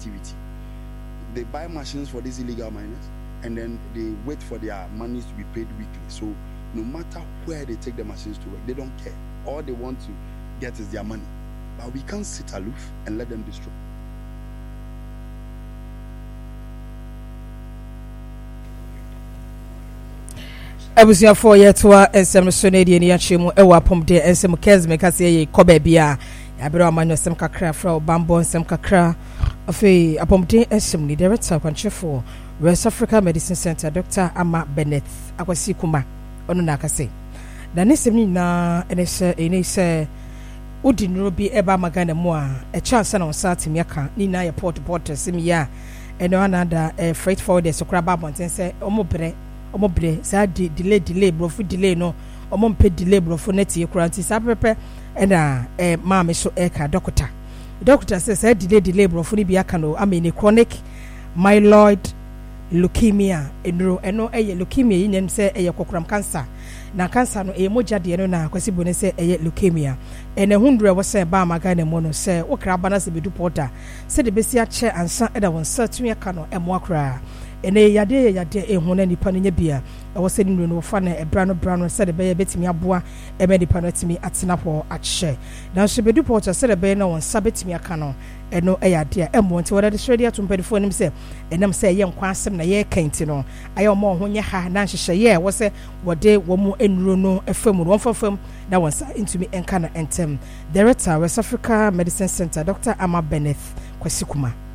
activity. They buy machines for these illegal miners, and then they wait for their monies to be paid weekly. So no matter where they take the machines to work, they don't care. All they want to get is their money. But we can't sit aloof and let them destroy. Abusia for yetwa ensem sonedi ni achemu ewa pomde ensem kezme kase ye koba bia ya bere amanyo sem kakra fra bambo ensem kakra afi apomde ensem ni director kwanchefo West Africa Medicine Center Dr. Ama Bennett akwasi kuma ono na kase da ne sem ni na enese udi nro bi eba magana mu a chance na onsati miaka ni na ya port sem ya eno anada freight forwarders okra ba bonten se omobre sa delay brofu delay no omompe delay brofu net ye kuranti sa pepe na ma me so eka doctor say delay brofu ni bi aka no amene chronic myeloid leukemia eno eye leukemia yi nem say eye kokuram cancer na cancer no eye moja de no na kwasi bone say eye leukemia ene hundre wo say ba magana mo no say wokra bana se bedu porter say de besi a che ansa eda won sa tumi aka no emo akra ene yade ehuna nipa no nya bia ewo se ni no fa na ebra no se de be betimi aboa ebe nipa no timi atena ho ahye na so bedu porter se de be na won sa betimi aka no eno eyade emo nti wode hwede atompedifo nim se enam se ye nkwa asem na ye kanti no aye omo ho nya ha na nhyehyɛ ye wo se wode wo mu enuro no efam no fafam na won sa intumi enka na entem Director West Africa Medicine Center Dr. Ama Bennett kwasikuma